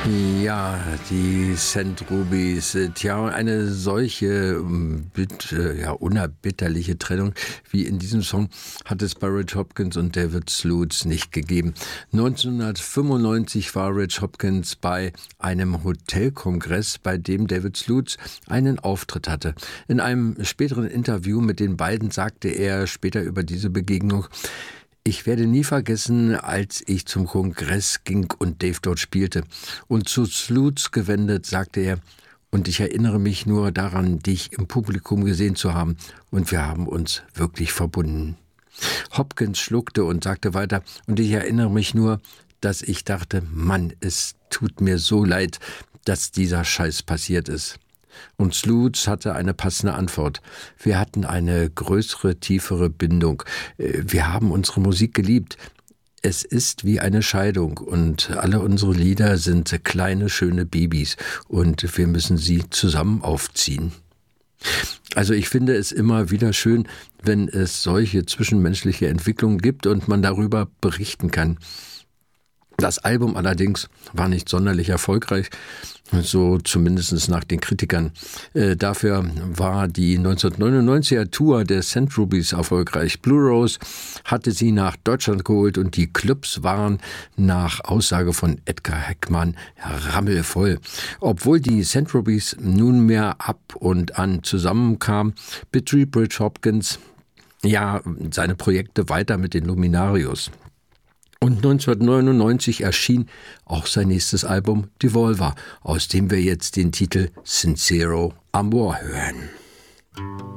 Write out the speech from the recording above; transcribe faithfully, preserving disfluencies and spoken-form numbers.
Ja, die Saint Rubies. Tja, eine solche bit, ja, unerbitterliche Trennung wie in diesem Song hat es bei Rich Hopkins und David Sloots nicht gegeben. neunzehnhundertfünfundneunzig war Rich Hopkins bei einem Hotelkongress, bei dem David Sloots einen Auftritt hatte. In einem späteren Interview mit den beiden sagte er später über diese Begegnung: Ich werde nie vergessen, als ich zum Kongress ging und Dave dort spielte. Und zu Sloots gewendet sagte er: Und ich erinnere mich nur daran, dich im Publikum gesehen zu haben. Und wir haben uns wirklich verbunden. Hopkins schluckte und sagte weiter: Und ich erinnere mich nur, dass ich dachte, Mann, es tut mir so leid, dass dieser Scheiß passiert ist. Und Sloots hatte eine passende Antwort. Wir hatten eine größere, tiefere Bindung. Wir haben unsere Musik geliebt. Es ist wie eine Scheidung und alle unsere Lieder sind kleine, schöne Babys und wir müssen sie zusammen aufziehen. Also ich finde es immer wieder schön, wenn es solche zwischenmenschliche Entwicklungen gibt und man darüber berichten kann. Das Album allerdings war nicht sonderlich erfolgreich, so zumindest nach den Kritikern. Äh, dafür war die neunzehnhundertneunundneunziger Tour der Saint Rubies erfolgreich. Blue Rose hatte sie nach Deutschland geholt und die Clubs waren nach Aussage von Edgar Heckmann rammelvoll. Obwohl die Saint Rubies nunmehr ab und an zusammenkamen, betrieb Rich Hopkins ja seine Projekte weiter mit den Luminarios. Und neunzehnhundertneunundneunzig erschien auch sein nächstes Album Devolver, aus dem wir jetzt den Titel Sincero Amor hören.